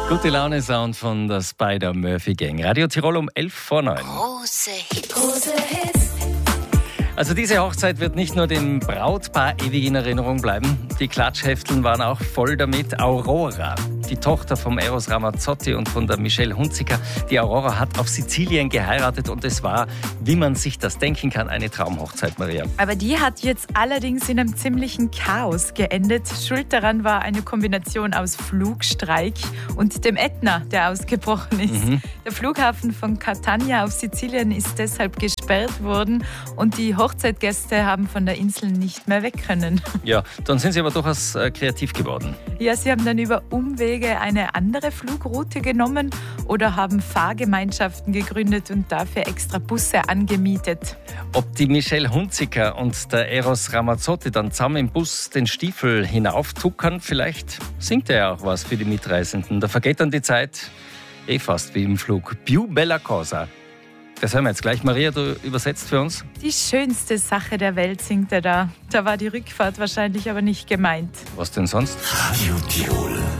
Gute Laune-Sound von der Spider-Murphy-Gang. Radio Tirol um 11:09. Große Hits. Große Hits. Also diese Hochzeit wird nicht nur dem Brautpaar ewig in Erinnerung bleiben. Die Klatschhefteln waren auch voll damit. Aurora, die Tochter vom Eros Ramazzotti und von der Michelle Hunziker. Die Aurora hat auf Sizilien geheiratet und es war, wie man sich das denken kann, eine Traumhochzeit, Maria. Aber die hat jetzt allerdings in einem ziemlichen Chaos geendet. Schuld daran war eine Kombination aus Flugstreik und dem Ätna, der ausgebrochen ist. Der Flughafen von Catania auf Sizilien ist deshalb gesperrt worden und die Hochzeitgäste haben von der Insel nicht mehr weg können. Ja, dann sind sie aber durchaus kreativ geworden. Ja, sie haben dann über Umwege eine andere Flugroute genommen oder haben Fahrgemeinschaften gegründet und dafür extra Busse angemietet. Ob die Michelle Hunziker und der Eros Ramazzotti dann zusammen im Bus den Stiefel hinauftuckern, vielleicht singt er ja auch was für die Mitreisenden. Da vergeht dann die Zeit fast wie im Flug. Più bella cosa. Das hören wir jetzt gleich. Maria, du übersetzt für uns. Die schönste Sache der Welt singt er da. Da war die Rückfahrt wahrscheinlich aber nicht gemeint. Was denn sonst? Radio Tirol.